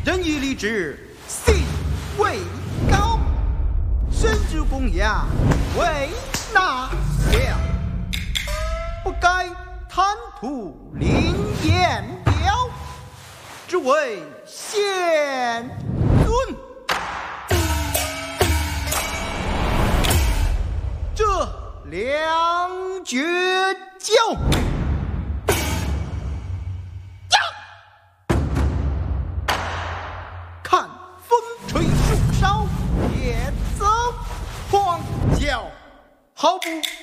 仁义礼智，信为高，身之风雅，为纳了，不该贪图凌烟表，只为贤尊。这两绝交。看风吹树梢，也走荒郊，好不